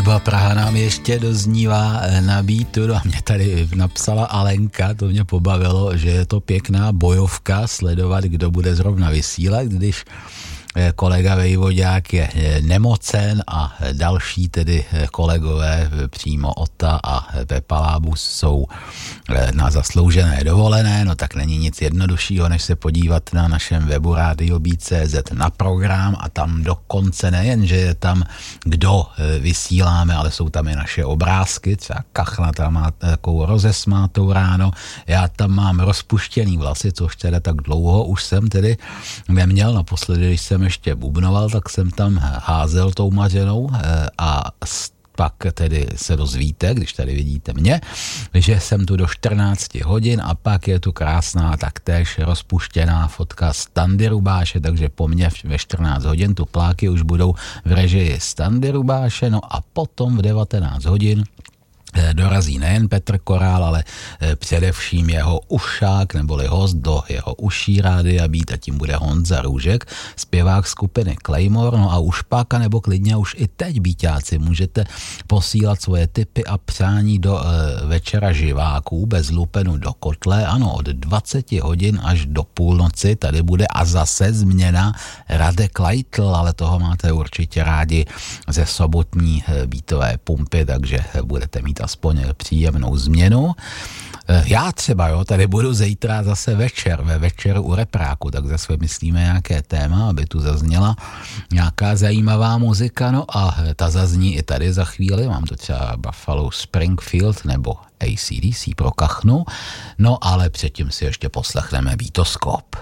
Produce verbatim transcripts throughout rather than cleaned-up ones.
Hudba Praha nám ještě doznívá na beatu, no a mě tady napsala Alenka, to mě pobavilo, že je to pěkná bojovka sledovat, kdo bude zrovna vysílat, když kolega Vejvodák je nemocen a další tedy kolegové přímo Ota a Pepa Lábus jsou na zasloužené dovolené, no tak není nic jednoduššího, než se podívat na našem webu Radio B tečka cé zet na program a tam dokonce nejen, že je tam kdo vysíláme, ale jsou tam i naše obrázky, třeba Kachna tam má takovou rozesmátou ráno, já tam mám rozpuštěný vlasy, což teda tak dlouho už jsem tedy neměl, naposledy, když jsem ještě bubnoval, tak jsem tam házel tou mařenou a pak tedy se dozvíte, když tady vidíte mě, že jsem tu do čtrnáct hodin a pak je tu krásná taktéž rozpuštěná fotka Standy Rubáše, takže po mně ve čtrnáct hodin tu pláky už budou v režii Standy Rubáše, no a potom v devatenáct hodin dorazí nejen Petr Korál, ale především jeho ušák, neboli host do jeho uší Rádia Beat a tím bude Honza Růžek, zpěvák skupiny Claymore, no a už pak, nebo klidně už i teď, býťáci, můžete posílat svoje tipy a přání do e, večera živáků bez lupenu do kotle, ano, od dvacet hodin až do půlnoci, tady bude a zase změna Radek Leitl, ale toho máte určitě rádi ze sobotní e, beatové pumpy, takže budete mít aspoň příjemnou změnu. Já třeba, jo, tady budu zítra zase večer, ve večeru u Repráku, tak zase myslíme nějaké téma, aby tu zazněla nějaká zajímavá muzika, no a ta zazní i tady za chvíli, mám to třeba Buffalo Springfield nebo A C D C pro Kachnu, no ale předtím si ještě poslechneme Beatoskop.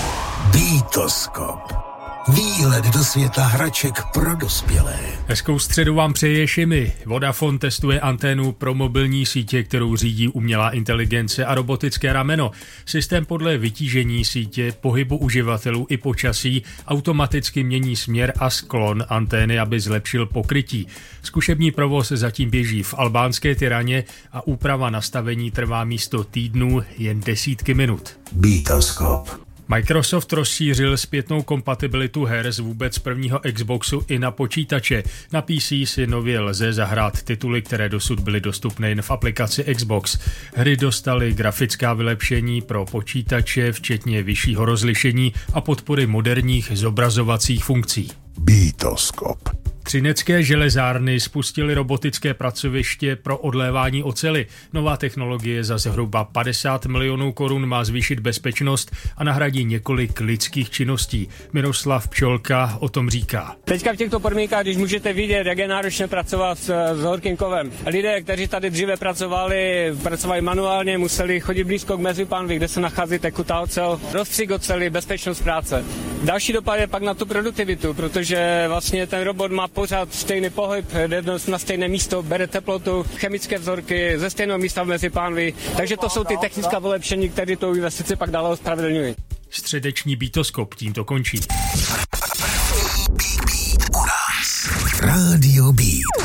Beatoskop. Výhled do světa hraček pro dospělé. Hezkou středu vám přeje Šimi. Vodafone testuje anténu pro mobilní sítě, kterou řídí umělá inteligence a robotické rameno. Systém podle vytížení sítě, pohybu uživatelů i počasí automaticky mění směr a sklon antény, aby zlepšil pokrytí. Zkušební provoz zatím běží v albánské Tiraně a úprava nastavení trvá místo týdnů jen desítky minut. Beatoskop. Microsoft rozšířil zpětnou kompatibilitu her z vůbec prvního Xboxu i na počítače. Na P C si nově lze zahrát tituly, které dosud byly dostupné jen v aplikaci Xbox. Hry dostaly grafická vylepšení pro počítače, včetně vyššího rozlišení a podpory moderních zobrazovacích funkcí. Beatoskop. Třinecké železárny spustily robotické pracoviště pro odlévání oceli. Nová technologie za zhruba padesát milionů korun má zvýšit bezpečnost a nahradí několik lidských činností. Miroslav Pčolka o tom říká. Teďka v těchto podmínkách, když můžete vidět, jak je náročné pracovat s, s horkým kovem. Lidé, kteří tady dříve pracovali, pracovali manuálně, museli chodit blízko k mezipánvi, kde se nachází tekutá ocel, rozstřik oceli, bezpečnost práce. Další dopad je pak na tu produktivitu, protože vlastně ten robot má pořád stejný pohyb, jde na stejné místo, bere teplotu, chemické vzorky ze stejného místa v mezipánvi, takže to jsou ty technická vylepšení, které tu investici pak dále ospravedlňují. Středeční Beatoskop tímto končí. Radio Beat.